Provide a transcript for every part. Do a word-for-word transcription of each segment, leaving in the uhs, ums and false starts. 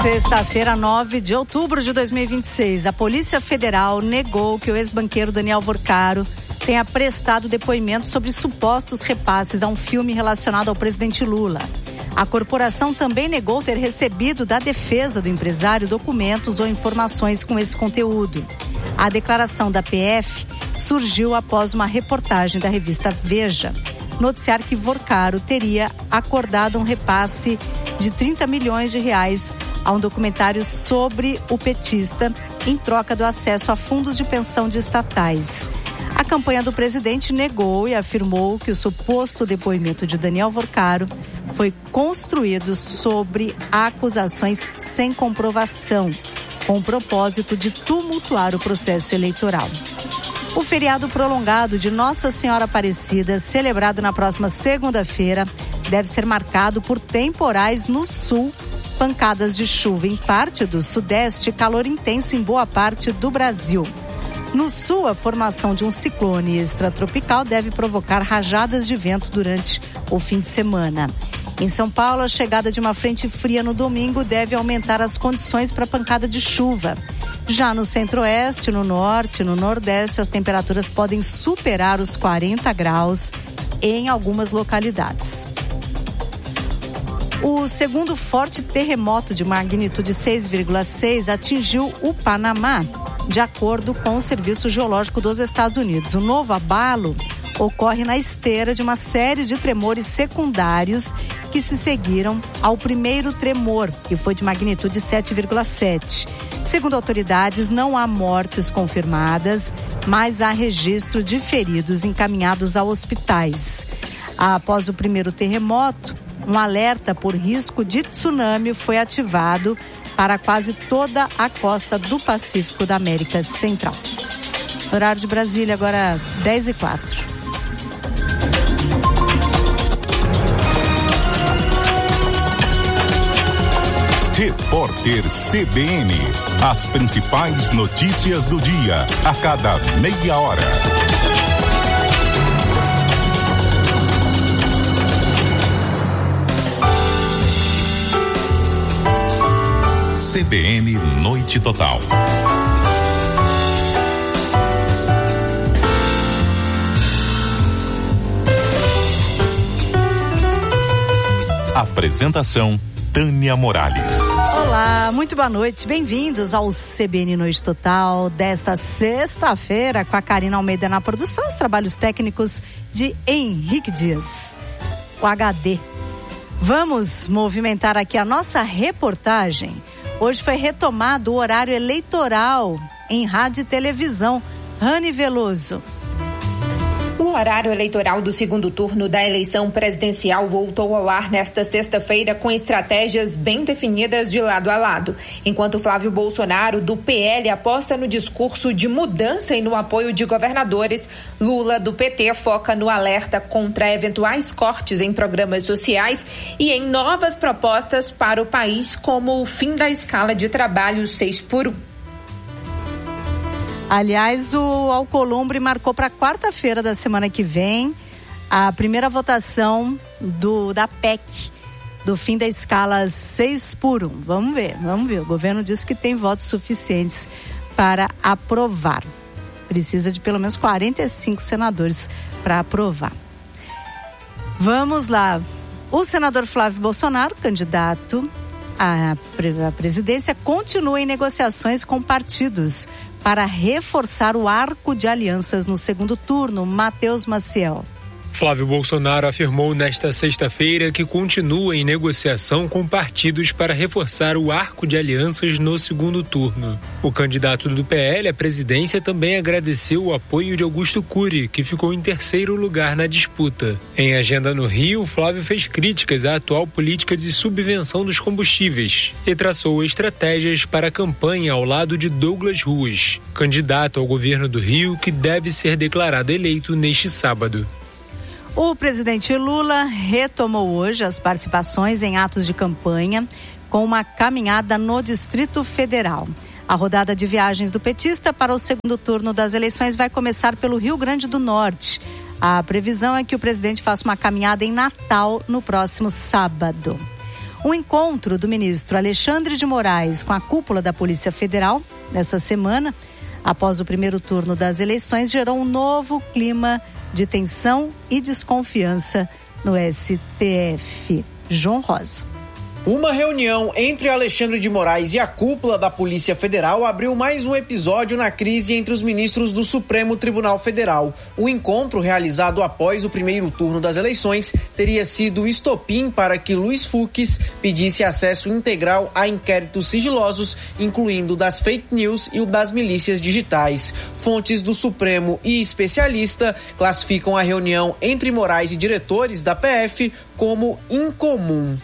Sexta-feira, nove de outubro de dois mil e vinte e seis, a Polícia Federal negou que o ex-banqueiro Daniel Vorcaro tenha prestado depoimento sobre supostos repasses a um filme relacionado ao presidente Lula. A corporação também negou ter recebido da defesa do empresário documentos ou informações com esse conteúdo. A declaração da P F surgiu após uma reportagem da revista Veja noticiar que Vorcaro teria acordado um repasse de trinta milhões de reais a um documentário sobre o petista em troca do acesso a fundos de pensão de estatais. A campanha do presidente negou e afirmou que o suposto depoimento de Daniel Vorcaro foi construído sobre acusações sem comprovação, com o propósito de tumultuar o processo eleitoral. O feriado prolongado de Nossa Senhora Aparecida, celebrado na próxima segunda-feira, deve ser marcado por temporais no sul, pancadas de chuva em parte do sudeste e calor intenso em boa parte do Brasil. No sul, a formação de um ciclone extratropical deve provocar rajadas de vento durante o fim de semana. Em São Paulo, a chegada de uma frente fria no domingo deve aumentar as condições para pancada de chuva. Já no centro-oeste, no norte e no nordeste, as temperaturas podem superar os quarenta graus em algumas localidades. O segundo forte terremoto de magnitude seis vírgula seis atingiu o Panamá, de acordo com o Serviço Geológico dos Estados Unidos. O novo abalo ocorre na esteira de uma série de tremores secundários que se seguiram ao primeiro tremor, que foi de magnitude sete vírgula sete. Segundo autoridades, não há mortes confirmadas, mas há registro de feridos encaminhados a hospitais. Após o primeiro terremoto, um alerta por risco de tsunami foi ativado para quase toda a costa do Pacífico da América Central. Horário de Brasília, agora dez e quatro. Repórter C B N. As principais notícias do dia, a cada meia hora. C B N Noite Total. Apresentação Tânia Morales. Olá, muito boa noite, bem-vindos ao C B N Noite Total desta sexta-feira, com a Karina Almeida na produção, os trabalhos técnicos de Henrique Dias, o H D. Vamos movimentar aqui a nossa reportagem. Hoje foi retomado o horário eleitoral em rádio e televisão. Rani Veloso. O horário eleitoral do segundo turno da eleição presidencial voltou ao ar nesta sexta-feira com estratégias bem definidas de lado a lado. Enquanto Flávio Bolsonaro, do P L, aposta no discurso de mudança e no apoio de governadores, Lula, do P T, foca no alerta contra eventuais cortes em programas sociais e em novas propostas para o país, como o fim da escala de trabalho seis por um. Aliás, o Alcolumbre marcou para quarta-feira da semana que vem a primeira votação do, da P E C, do fim da escala seis por um. Vamos ver, vamos ver. O governo disse que tem votos suficientes para aprovar. Precisa de pelo menos quarenta e cinco senadores para aprovar. Vamos lá. O senador Flávio Bolsonaro, candidato à presidência, continua em negociações com partidos para reforçar o arco de alianças no segundo turno. Matheus Maciel. Flávio Bolsonaro afirmou nesta sexta-feira que continua em negociação com partidos para reforçar o arco de alianças no segundo turno. O candidato do P L à presidência também agradeceu o apoio de Augusto Cury, que ficou em terceiro lugar na disputa. Em agenda no Rio, Flávio fez críticas à atual política de subvenção dos combustíveis e traçou estratégias para a campanha ao lado de Douglas Ruas, candidato ao governo do Rio, que deve ser declarado eleito neste sábado. O presidente Lula retomou hoje as participações em atos de campanha com uma caminhada no Distrito Federal. A rodada de viagens do petista para o segundo turno das eleições vai começar pelo Rio Grande do Norte. A previsão é que o presidente faça uma caminhada em Natal no próximo sábado. Um encontro do ministro Alexandre de Moraes com a cúpula da Polícia Federal nessa semana, após o primeiro turno das eleições, gerou um novo clima de tensão e desconfiança no S T F. João Rosa. Uma reunião entre Alexandre de Moraes e a cúpula da Polícia Federal abriu mais um episódio na crise entre os ministros do Supremo Tribunal Federal. O encontro, realizado após o primeiro turno das eleições, teria sido o estopim para que Luiz Fux pedisse acesso integral a inquéritos sigilosos, incluindo das fake news e o das milícias digitais. Fontes do Supremo e especialista classificam a reunião entre Moraes e diretores da P F como incomum.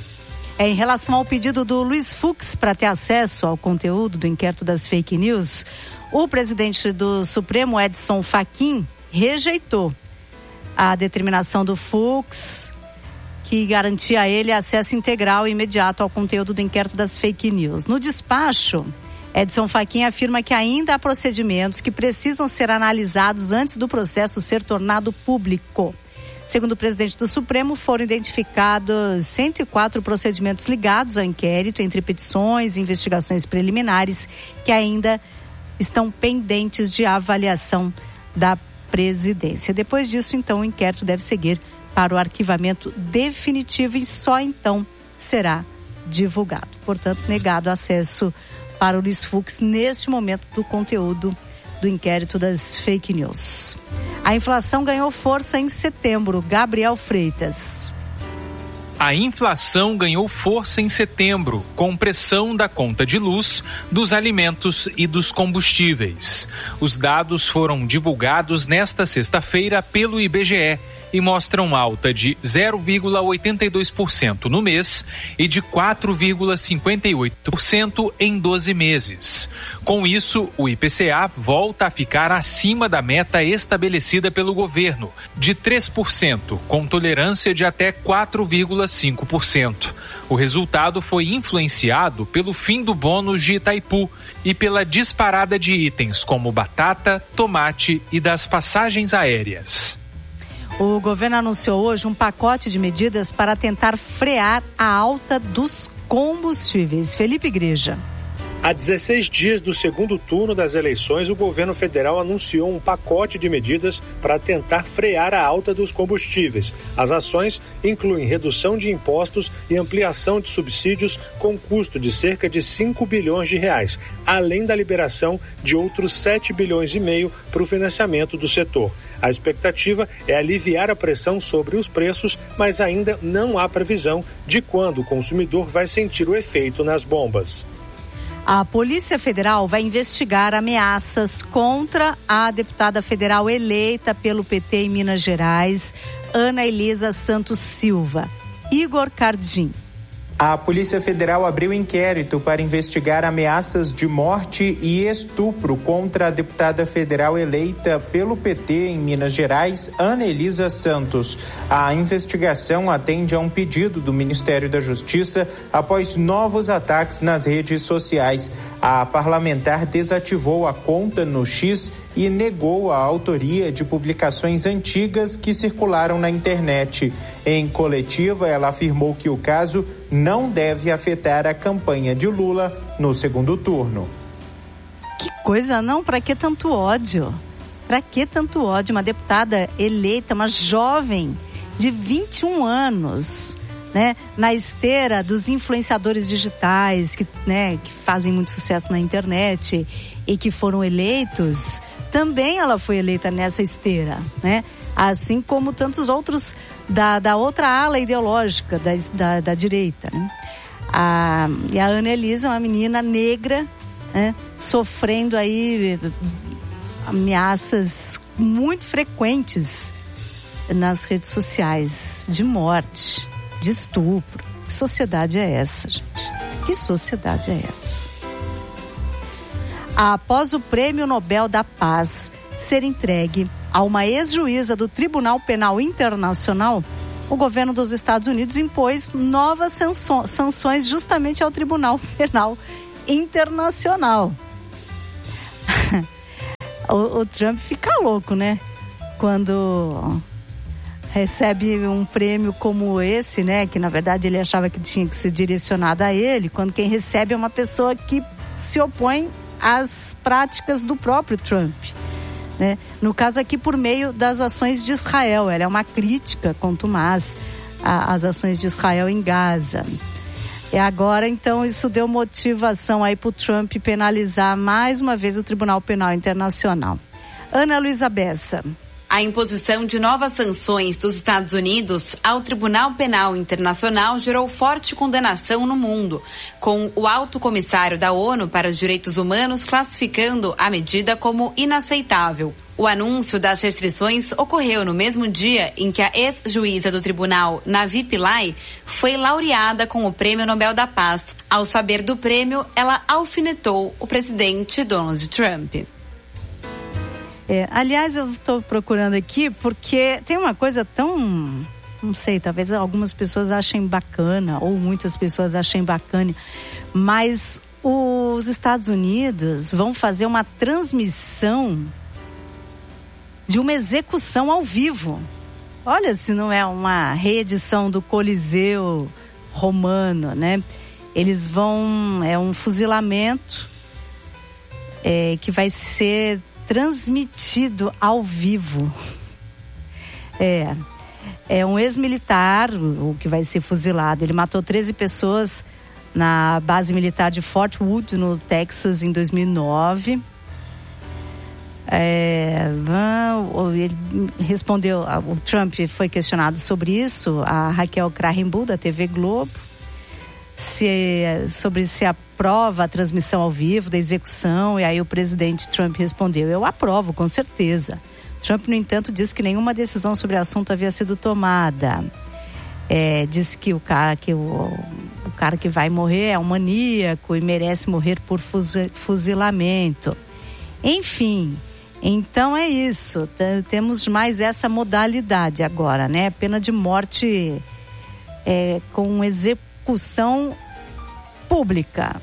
Em relação ao pedido do Luiz Fux para ter acesso ao conteúdo do inquérito das fake news, o presidente do Supremo, Edson Fachin, rejeitou a determinação do Fux, que garantia a ele acesso integral e imediato ao conteúdo do inquérito das fake news. No despacho, Edson Fachin afirma que ainda há procedimentos que precisam ser analisados antes do processo ser tornado público. Segundo o presidente do Supremo, foram identificados cento e quatro procedimentos ligados ao inquérito, entre petições e investigações preliminares, que ainda estão pendentes de avaliação da presidência. Depois disso, então, o inquérito deve seguir para o arquivamento definitivo e só então será divulgado. Portanto, negado acesso para o Luiz Fux neste momento do conteúdo do inquérito das fake news. A inflação ganhou força em setembro. Gabriel Freitas. A inflação ganhou força em setembro, com pressão da conta de luz, dos alimentos e dos combustíveis. Os dados foram divulgados nesta sexta-feira pelo I B G E e mostram alta de zero vírgula oitenta e dois por cento no mês e de quatro vírgula cinquenta e oito por cento em doze meses. Com isso, o I P C A volta a ficar acima da meta estabelecida pelo governo, de três por cento, com tolerância de até quatro vírgula cinco por cento. O resultado foi influenciado pelo fim do bônus de Itaipu e pela disparada de itens como batata, tomate e das passagens aéreas. O governo anunciou hoje um pacote de medidas para tentar frear a alta dos combustíveis. Felipe Igreja. Há dezesseis dias do segundo turno das eleições, o governo federal anunciou um pacote de medidas para tentar frear a alta dos combustíveis. As ações incluem redução de impostos e ampliação de subsídios com custo de cerca de cinco bilhões de reais, além da liberação de outros sete bilhões e meio para o financiamento do setor. A expectativa é aliviar a pressão sobre os preços, mas ainda não há previsão de quando o consumidor vai sentir o efeito nas bombas. A Polícia Federal vai investigar ameaças contra a deputada federal eleita pelo P T em Minas Gerais, Ana Elisa Santos Silva. Igor Cardim. A Polícia Federal abriu inquérito para investigar ameaças de morte e estupro contra a deputada federal eleita pelo P T em Minas Gerais, Ana Elisa Santos. A investigação atende a um pedido do Ministério da Justiça após novos ataques nas redes sociais. A parlamentar desativou a conta no X e negou a autoria de publicações antigas que circularam na internet. Em coletiva, ela afirmou que o caso não deve afetar a campanha de Lula no segundo turno. Que coisa, não? Para que tanto ódio? Para que tanto ódio? Uma deputada eleita, uma jovem de vinte e um anos, né, na esteira dos influenciadores digitais que, né, que fazem muito sucesso na internet e que foram eleitos. Também ela foi eleita nessa esteira, né? Assim como tantos outros da, da outra ala ideológica da, da, da direita, né? A, e a Ana Elisa, uma menina negra, né, sofrendo aí ameaças muito frequentes nas redes sociais de morte, de estupro. Que sociedade é essa, gente? Que sociedade é essa? Após o Prêmio Nobel da Paz ser entregue a uma ex-juíza do Tribunal Penal Internacional, o governo dos Estados Unidos impôs novas sanções justamente ao Tribunal Penal Internacional. o, o Trump fica louco, né? Quando recebe um prêmio como esse, né? Que na verdade ele achava que tinha que ser direcionado a ele, quando quem recebe é uma pessoa que se opõe às práticas do próprio Trump, né? No caso aqui por meio das ações de Israel. Ela é uma crítica contumaz às ações de Israel em Gaza. E agora, então, isso deu motivação aí para o Trump penalizar mais uma vez o Tribunal Penal Internacional. Ana Luísa Bessa. A imposição de novas sanções dos Estados Unidos ao Tribunal Penal Internacional gerou forte condenação no mundo, com o alto comissário da ONU para os Direitos Humanos classificando a medida como inaceitável. O anúncio das restrições ocorreu no mesmo dia em que a ex-juíza do tribunal, Navi Pillay, foi laureada com o Prêmio Nobel da Paz. Ao saber do prêmio, ela alfinetou o presidente Donald Trump. É, aliás, eu estou procurando aqui porque tem uma coisa tão, não sei, talvez algumas pessoas achem bacana ou muitas pessoas achem bacana, mas os Estados Unidos vão fazer uma transmissão de uma execução ao vivo. Olha se não é uma reedição do Coliseu romano, né? Eles vão, é um fuzilamento é, que vai ser transmitido ao vivo. É, é um ex-militar, o que vai ser fuzilado. Ele matou treze pessoas na base militar de Fort Wood, no Texas, em dois mil e nove. É, ele respondeu, o Trump foi questionado sobre isso, a Raquel Krahenbuhl, da T V Globo, se, sobre se aprova a transmissão ao vivo da execução, e aí o presidente Trump respondeu: eu aprovo, com certeza. Trump, no entanto, disse que nenhuma decisão sobre o assunto havia sido tomada. É, disse que o cara que, o, o cara que vai morrer é um maníaco e merece morrer por fuzilamento. Enfim, então é isso. T- temos mais essa modalidade agora, né? Pena de morte é, com execução pública.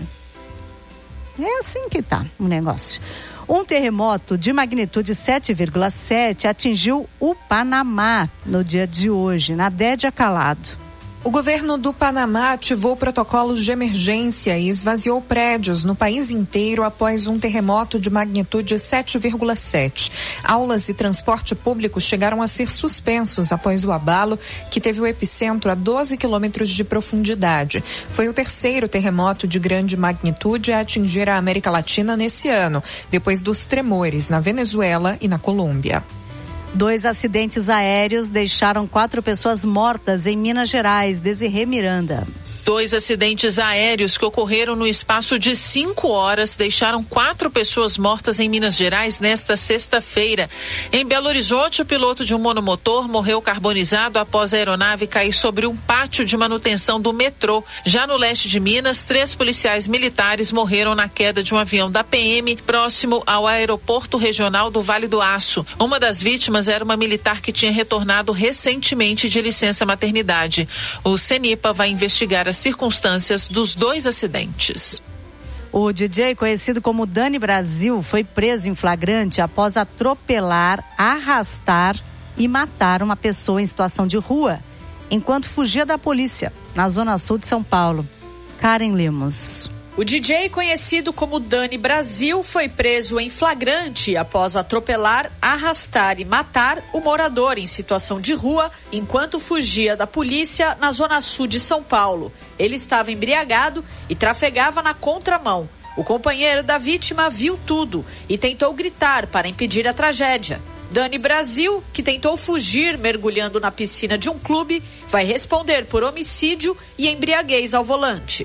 É assim que tá o negócio. Um terremoto de magnitude sete vírgula sete atingiu o Panamá no dia de hoje, na Dédia Calado. O governo do Panamá ativou protocolos de emergência e esvaziou prédios no país inteiro após um terremoto de magnitude sete vírgula sete. Aulas e transporte público chegaram a ser suspensos após o abalo, que teve o epicentro a doze quilômetros de profundidade. Foi o terceiro terremoto de grande magnitude a atingir a América Latina nesse ano, depois dos tremores na Venezuela e na Colômbia. Dois acidentes aéreos deixaram quatro pessoas mortas em Minas Gerais. Desirê Miranda. Dois acidentes aéreos que ocorreram no espaço de cinco horas deixaram quatro pessoas mortas em Minas Gerais nesta sexta-feira. Em Belo Horizonte, o piloto de um monomotor morreu carbonizado após a aeronave cair sobre um pátio de manutenção do metrô. Já no leste de Minas, três policiais militares morreram na queda de um avião da P M próximo ao aeroporto regional do Vale do Aço. Uma das vítimas era uma militar que tinha retornado recentemente de licença maternidade. O CENIPA vai investigar as circunstâncias dos dois acidentes. O D J, conhecido como Dani Brasil, foi preso em flagrante após atropelar, arrastar e matar uma pessoa em situação de rua, enquanto fugia da polícia, na zona sul de São Paulo. Karen Lemos. O D J, conhecido como Dani Brasil, foi preso em flagrante após atropelar, arrastar e matar o morador em situação de rua enquanto fugia da polícia na zona sul de São Paulo. Ele estava embriagado e trafegava na contramão. O companheiro da vítima viu tudo e tentou gritar para impedir a tragédia. Dani Brasil, que tentou fugir mergulhando na piscina de um clube, vai responder por homicídio e embriaguez ao volante.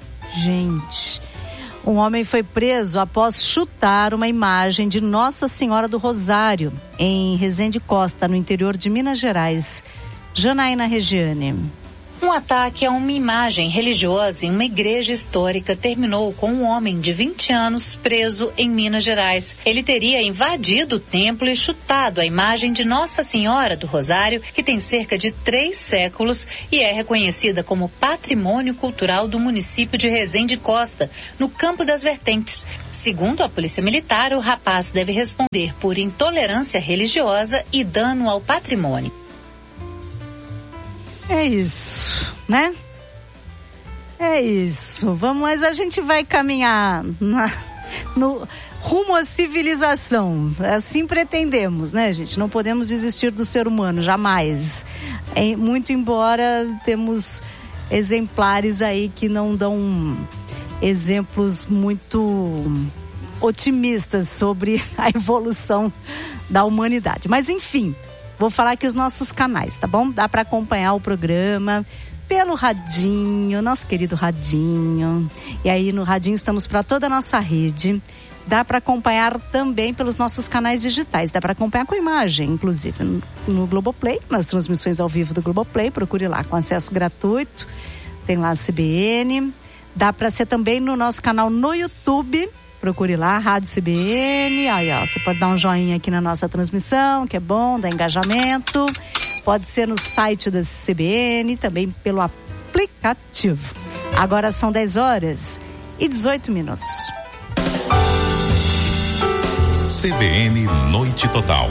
Gente, um homem foi preso após chutar uma imagem de Nossa Senhora do Rosário em Resende Costa, no interior de Minas Gerais. Janaína Regiane. Um ataque a uma imagem religiosa em uma igreja histórica terminou com um homem de vinte anos preso em Minas Gerais. Ele teria invadido o templo e chutado a imagem de Nossa Senhora do Rosário, que tem cerca de três séculos e é reconhecida como patrimônio cultural do município de Resende Costa, no Campo das Vertentes. Segundo a Polícia Militar, o rapaz deve responder por intolerância religiosa e dano ao patrimônio. É isso, né? É isso. Vamos, mas a gente vai caminhar na, no rumo à civilização. Assim pretendemos, né, gente? Não podemos desistir do ser humano, jamais. É, muito embora temos exemplares aí que não dão exemplos muito otimistas sobre a evolução da humanidade. Mas enfim, vou falar aqui os nossos canais, tá bom? Dá para acompanhar o programa pelo Radinho, nosso querido Radinho. E aí no Radinho estamos para toda a nossa rede. Dá para acompanhar também pelos nossos canais digitais. Dá para acompanhar com imagem, inclusive no, no Globoplay, nas transmissões ao vivo do Globoplay. Procure lá com acesso gratuito. Tem lá a C B N. Dá para ser também no nosso canal no YouTube. Procure lá, Rádio C B N. Aí, ó, você pode dar um joinha aqui na nossa transmissão, que é bom, dá engajamento. Pode ser no site da C B N, também pelo aplicativo. Agora são dez horas e dezoito minutos. C B N Noite Total.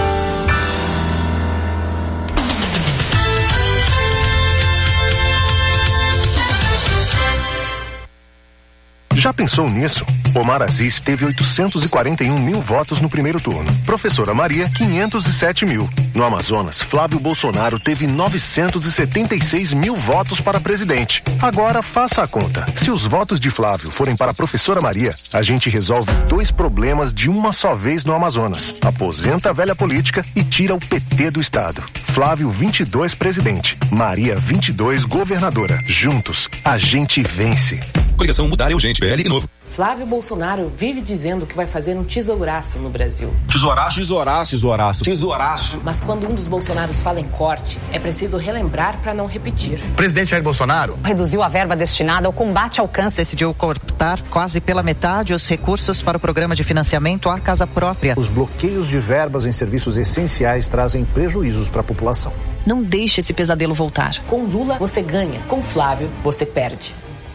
Já pensou nisso? Omar Aziz teve oitocentos e quarenta e um mil votos no primeiro turno. Professora Maria, quinhentos e sete mil. No Amazonas, Flávio Bolsonaro teve novecentos e setenta e seis mil votos para presidente. Agora faça a conta. Se os votos de Flávio forem para a professora Maria, a gente resolve dois problemas de uma só vez no Amazonas. Aposenta a velha política e tira o P T do estado. Flávio vinte e dois presidente, Maria vinte e dois governadora. Juntos, a gente vence. Coligação Mudar é urgente, P L e Novo. Flávio Bolsonaro vive dizendo que vai fazer um tesouraço no Brasil. Tesouraço, tesouraço, tesouraço, tesouraço. Mas quando um dos Bolsonaros fala em corte, é preciso relembrar para não repetir. O presidente Jair Bolsonaro reduziu a verba destinada ao combate ao câncer. Decidiu cortar quase pela metade os recursos para o programa de financiamento à casa própria. Os bloqueios de verbas em serviços essenciais trazem prejuízos para a população. Não deixe esse pesadelo voltar. Com Lula, você ganha. Com Flávio, você perde.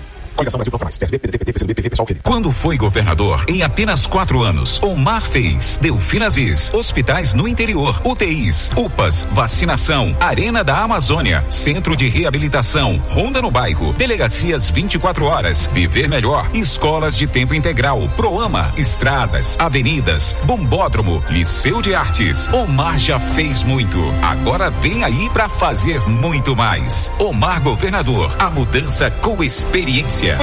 Quando foi governador, em apenas quatro anos, Omar fez Delfim Aziz, hospitais no interior, U T Is, U P As, vacinação, Arena da Amazônia, Centro de Reabilitação, Ronda no Bairro, Delegacias vinte e quatro horas, Viver Melhor, Escolas de Tempo Integral, Proama, Estradas, Avenidas, Bombódromo, Liceu de Artes. Omar já fez muito. Agora vem aí pra fazer muito mais. Omar Governador, a mudança com experiência.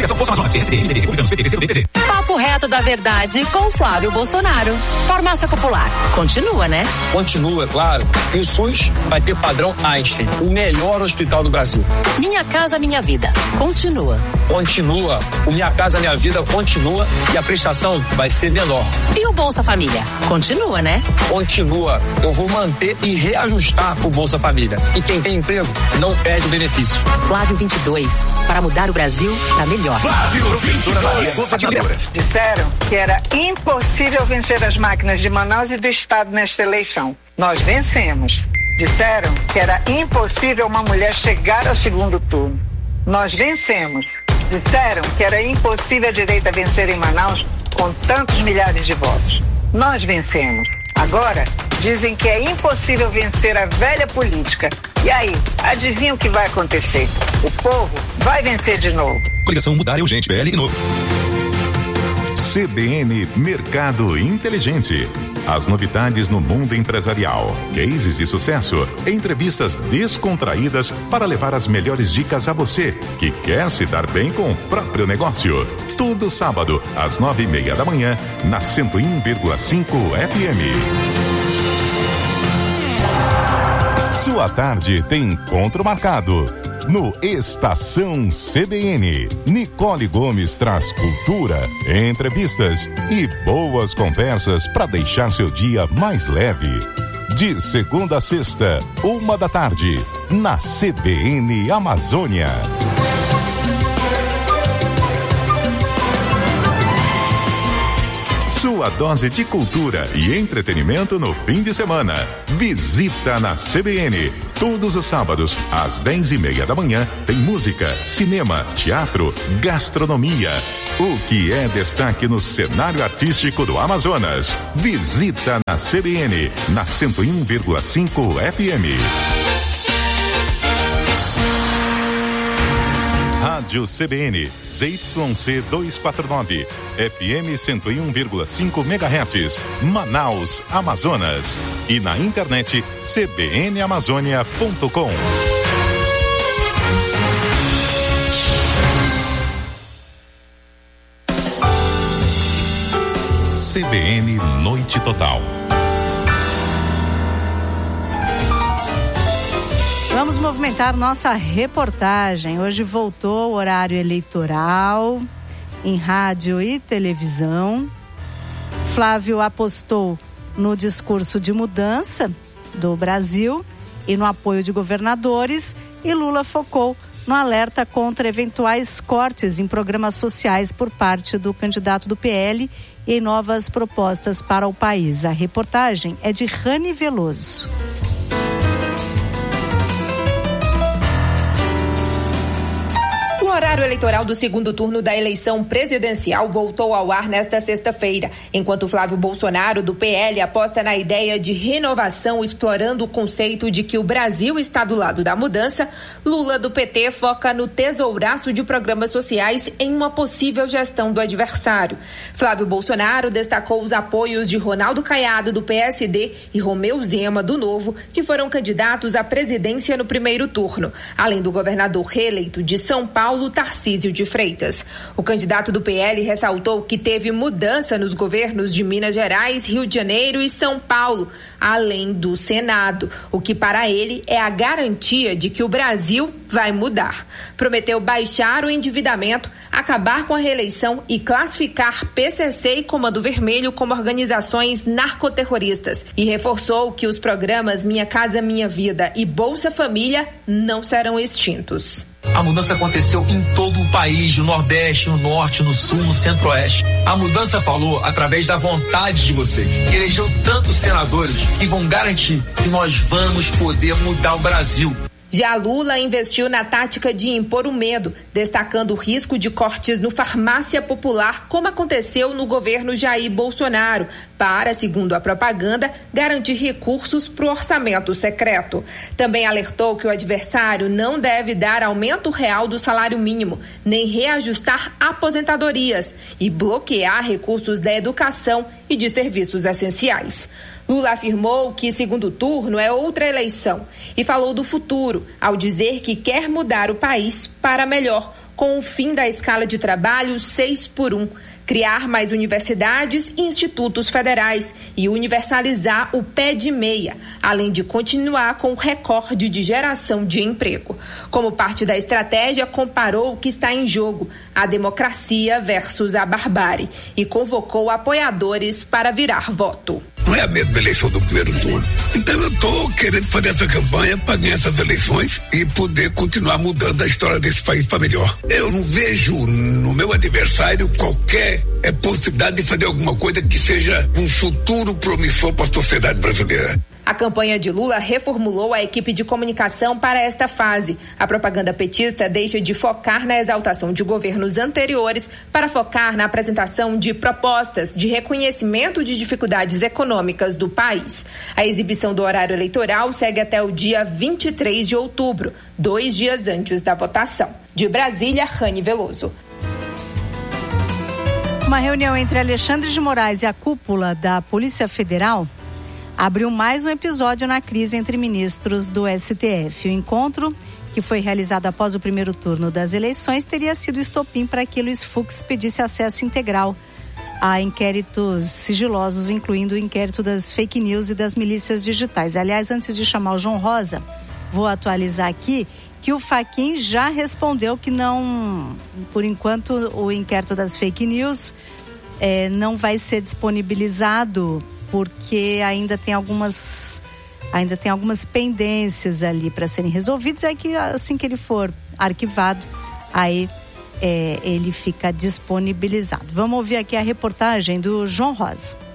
Papo reto da verdade com Flávio Bolsonaro. Farmácia Popular. Continua, né? Continua, claro. Em S U S vai ter padrão Einstein, o melhor hospital do Brasil. Minha Casa Minha Vida. Continua. Continua. O Minha Casa Minha Vida continua e a prestação vai ser menor. E o Bolsa Família? Continua, né? Continua. Eu vou manter e reajustar o Bolsa Família. E quem tem emprego não perde o benefício. Flávio vinte e dois. Para mudar o Brasil pra melhor. Flávio vinte e dois. Disseram que era impossível vencer as máquinas de Manaus e do Estado nesta eleição. Nós vencemos. Disseram que era impossível uma mulher chegar ao segundo turno. Nós vencemos. Disseram que era impossível a direita vencer em Manaus com tantos milhares de votos. Nós vencemos. Agora, dizem que é impossível vencer a velha política. E aí, adivinha o que vai acontecer? O povo vai vencer de novo. Coligação Mudar é urgente, P L e Novo. C B N Mercado Inteligente. As novidades no mundo empresarial, cases de sucesso, entrevistas descontraídas para levar as melhores dicas a você que quer se dar bem com o próprio negócio. Todo sábado, às nove e meia da manhã, na cento e um vírgula cinco F M. Sua tarde tem encontro marcado. No Estação C B N, Nicole Gomes traz cultura, entrevistas e boas conversas para deixar seu dia mais leve. De segunda a sexta, uma da tarde, na C B N Amazônia. Sua dose de cultura e entretenimento no fim de semana. Visita na C B N. Todos os sábados, às dez e meia da manhã, tem música, cinema, teatro, gastronomia. O que é destaque no cenário artístico do Amazonas. Visita na C B N, na cento e um vírgula cinco F M. Rádio C B N, Z Y C duzentos e quarenta e nove, F M cento e um vírgula cinco megahertz, Manaus, Amazonas. E na internet c b n amazônia ponto com. C B N Noite Total. Vamos movimentar nossa reportagem. Hoje voltou o horário eleitoral em rádio e televisão. Flávio apostou no discurso de mudança do Brasil e no apoio de governadores, e Lula focou no alerta contra eventuais cortes em programas sociais por parte do candidato do P L e em novas propostas para o país. A reportagem é de Rani Veloso. O horário eleitoral do segundo turno da eleição presidencial voltou ao ar nesta sexta-feira, enquanto Flávio Bolsonaro, do P L, aposta na ideia de renovação, explorando o conceito de que o Brasil está do lado da mudança. Lula, do P T, foca no tesouraço de programas sociais em uma possível gestão do adversário. Flávio Bolsonaro destacou os apoios de Ronaldo Caiado, do P S D, e Romeu Zema, do Novo, que foram candidatos à presidência no primeiro turno, além do governador reeleito de São Paulo, Tarcísio de Freitas. O candidato do P L ressaltou que teve mudança nos governos de Minas Gerais, Rio de Janeiro e São Paulo, além do Senado, o que para ele é a garantia de que o Brasil vai mudar. Prometeu baixar o endividamento, acabar com a reeleição e classificar P C C e Comando Vermelho como organizações narcoterroristas, e reforçou que os programas Minha Casa Minha Vida e Bolsa Família não serão extintos. A mudança aconteceu em todo o país, no Nordeste, no Norte, no Sul, no Centro-Oeste. A mudança falou através da vontade de vocês. Elegeu tantos senadores que vão garantir que nós vamos poder mudar o Brasil. Já Lula investiu na tática de impor o medo, destacando o risco de cortes no Farmácia Popular, como aconteceu no governo Jair Bolsonaro, para, segundo a propaganda, garantir recursos para o orçamento secreto. Também alertou que o adversário não deve dar aumento real do salário mínimo, nem reajustar aposentadorias e bloquear recursos da educação e de serviços essenciais. Lula afirmou que segundo turno é outra eleição e falou do futuro, ao dizer que quer mudar o país para melhor, com o fim da escala de trabalho seis por um, criar mais universidades e institutos federais e universalizar o pé de meia, além de continuar com o recorde de geração de emprego. Como parte da estratégia, comparou o que está em jogo, a democracia versus a barbárie, e convocou apoiadores para virar voto. Não é a mesma eleição do primeiro turno. Então eu estou querendo fazer essa campanha para ganhar essas eleições e poder continuar mudando a história desse país para melhor. Eu não vejo no meu adversário qualquer é, possibilidade de fazer alguma coisa que seja um futuro promissor para a sociedade brasileira. A campanha de Lula reformulou a equipe de comunicação para esta fase. A propaganda petista deixa de focar na exaltação de governos anteriores para focar na apresentação de propostas de reconhecimento de dificuldades econômicas do país. A exibição do horário eleitoral segue até o dia vinte e três de outubro, dois dias antes da votação. De Brasília, Rani Veloso. Uma reunião entre Alexandre de Moraes e a cúpula da Polícia Federal abriu mais um episódio na crise entre ministros do S T F. O encontro, que foi realizado após o primeiro turno das eleições, teria sido estopim para que Luiz Fux pedisse acesso integral a inquéritos sigilosos, incluindo o inquérito das fake news e das milícias digitais. Aliás, antes de chamar o João Rosa, vou atualizar aqui que o Fachin já respondeu que não, por enquanto, o inquérito das fake news eh, não vai ser disponibilizado, porque ainda tem algumas ainda tem algumas pendências ali para serem resolvidas. É que assim que ele for arquivado, aí é, ele fica disponibilizado. Vamos ouvir aqui a reportagem do João Rosa.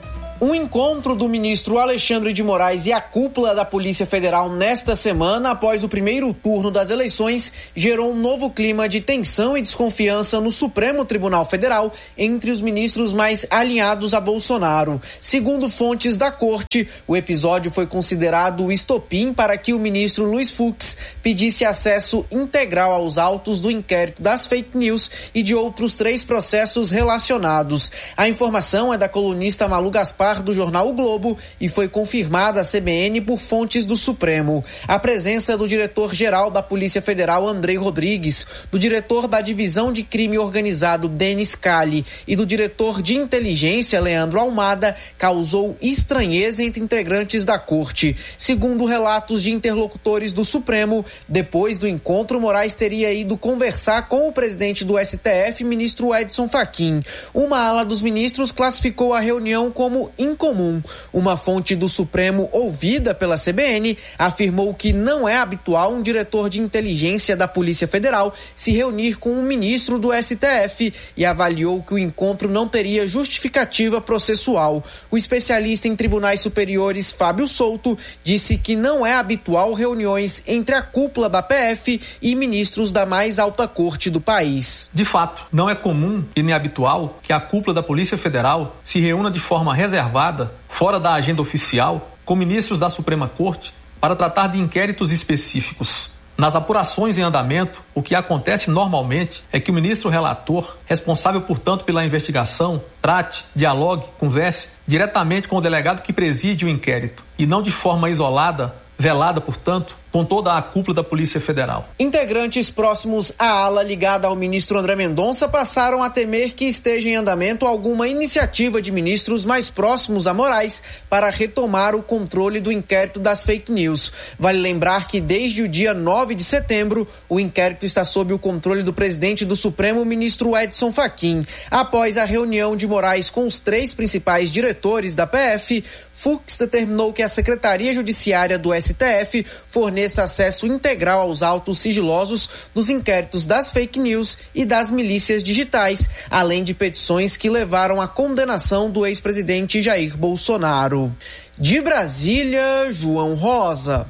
Um encontro do ministro Alexandre de Moraes e a cúpula da Polícia Federal nesta semana, após o primeiro turno das eleições, gerou um novo clima de tensão e desconfiança no Supremo Tribunal Federal entre os ministros mais alinhados a Bolsonaro. Segundo fontes da corte, o episódio foi considerado o estopim para que o ministro Luiz Fux pedisse acesso integral aos autos do inquérito das fake news e de outros três processos relacionados. A informação é da colunista Malu Gaspar, do jornal O Globo, e foi confirmada à C B N por fontes do Supremo. A presença do diretor-geral da Polícia Federal, Andrei Rodrigues, do diretor da Divisão de Crime Organizado, Denis Cali, e do diretor de Inteligência, Leandro Almada, causou estranheza entre integrantes da corte. Segundo relatos de interlocutores do Supremo, depois do encontro, Moraes teria ido conversar com o presidente do S T F, ministro Edson Fachin. Uma ala dos ministros classificou a reunião como incomum. Uma fonte do Supremo, ouvida pela C B N, afirmou que não é habitual um diretor de inteligência da Polícia Federal se reunir com um ministro do S T F e avaliou que o encontro não teria justificativa processual. O especialista em tribunais superiores, Fábio Souto, disse que não é habitual reuniões entre a cúpula da P F e ministros da mais alta corte do país. De fato, não é comum e nem habitual que a cúpula da Polícia Federal se reúna de forma reservada, fora da agenda oficial, com ministros da Suprema Corte para tratar de inquéritos específicos. Nas apurações em andamento, o que acontece normalmente é que o ministro relator, responsável, portanto, pela investigação, trate, dialogue, converse diretamente com o delegado que preside o inquérito e não de forma isolada, velada, portanto, com toda a cúpula da Polícia Federal. Integrantes próximos à ala ligada ao ministro André Mendonça passaram a temer que esteja em andamento alguma iniciativa de ministros mais próximos a Moraes para retomar o controle do inquérito das fake news. Vale lembrar que desde o dia nove de setembro, o inquérito está sob o controle do presidente do Supremo, ministro Edson Fachin. Após a reunião de Moraes com os três principais diretores da P F, Fux determinou que a Secretaria Judiciária do S T F forneça acesso integral aos autos sigilosos dos inquéritos das fake news e das milícias digitais, além de petições que levaram à condenação do ex-presidente Jair Bolsonaro. De Brasília, João Rosa.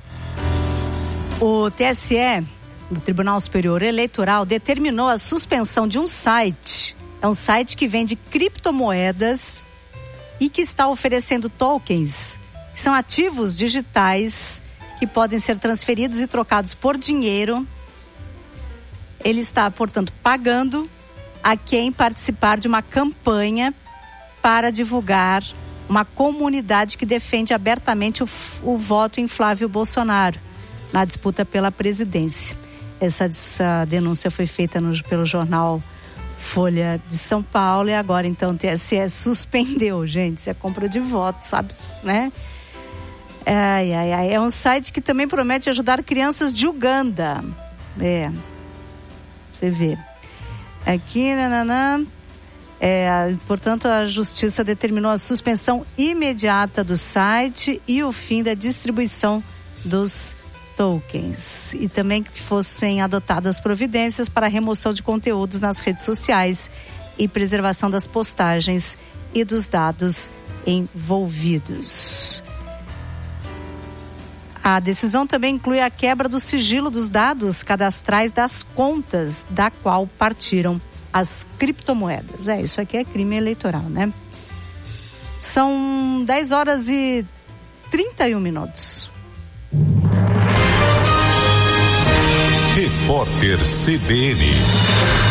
O T S E, o Tribunal Superior Eleitoral, determinou a suspensão de um site. É um site que vende criptomoedas e que está oferecendo tokens, que são ativos digitais que podem ser transferidos e trocados por dinheiro. Ele está, portanto, pagando a quem participar de uma campanha para divulgar uma comunidade que defende abertamente o, o voto em Flávio Bolsonaro na disputa pela presidência. Essa, essa denúncia foi feita no, pelo jornal Folha de São Paulo e agora, então, o T S E suspendeu, gente. Isso é compra de votos, sabe, né? Ai, ai, ai. É um site que também promete ajudar crianças de Uganda. É. Você vê. Aqui, nananã. É, portanto, a Justiça determinou a suspensão imediata do site e o fim da distribuição dos tokens. E também que fossem adotadas providências para a remoção de conteúdos nas redes sociais e preservação das postagens e dos dados envolvidos. A decisão também inclui a quebra do sigilo dos dados cadastrais das contas da qual partiram as criptomoedas. É, isso aqui é crime eleitoral, né? São dez horas e trinta e um minutos. Repórter C B N.